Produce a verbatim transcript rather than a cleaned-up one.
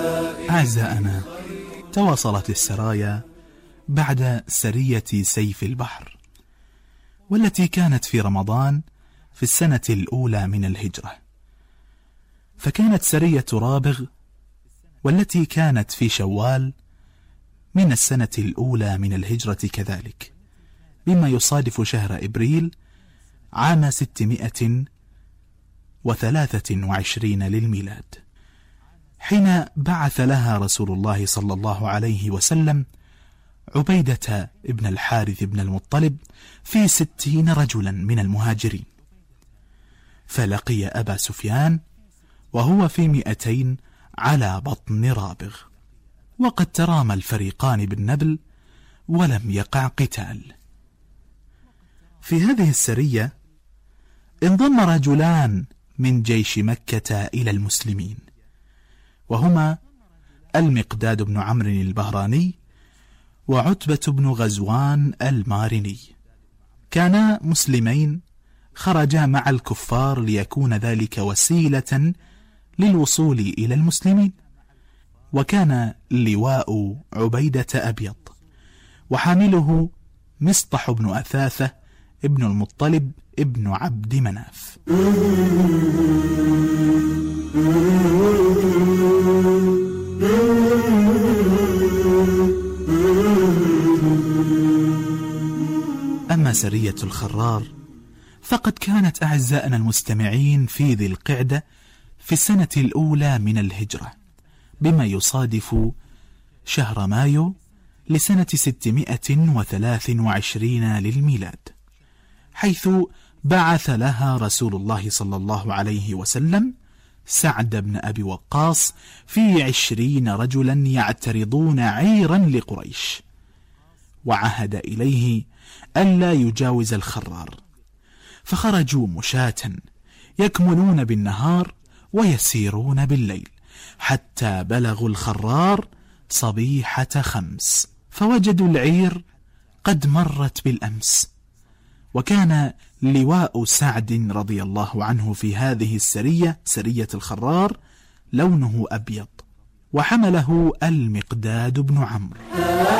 أعزائنا، تواصلت السرايا بعد سرية سيف البحر، والتي كانت في رمضان في السنة الأولى من الهجرة. فكانت سرية رابغ والتي كانت في شوال من السنة الأولى من الهجرة كذلك، بما يصادف شهر إبريل عام ستمائة وثلاثة وعشرين للميلاد، حين بعث لها رسول الله صلى الله عليه وسلم عبيدة ابن الحارث بن المطلب في ستين رجلا من المهاجرين، فلقي أبا سفيان وهو في مئتين على بطن رابغ، وقد ترامى الفريقان بالنبل ولم يقع قتال. في هذه السرية انضم رجلان من جيش مكة إلى المسلمين، وهما المقداد بن عمرو البهراني وعتبة بن غزوان المارني. كانا مسلمين خرجا مع الكفار ليكون ذلك وسيلة للوصول إلى المسلمين، وكان لواء عبيدة أبيض، وحامله مصطح بن أثاثة ابن المطلب ابن عبد مناف. أما سرية الخرار فقد كانت أعزائنا المستمعين في ذي القعدة في السنة الأولى من الهجرة، بما يصادف شهر مايو لسنة ستمائة وثلاث وعشرين للميلاد، حيث بعث لها رسول الله صلى الله عليه وسلم سعد بن أبي وقاص في عشرين رجلا يعترضون عيرا لقريش، وعهد إليه ألا يجاوز الخرار، فخرجوا مشاة يكملون بالنهار ويسيرون بالليل حتى بلغوا الخرار صبيحة خمس، فوجدوا العير قد مرت بالأمس. وكان لواء سعد رضي الله عنه في هذه السرية، سرية الخرار، لونه أبيض، وحمله المقداد بن عمرو.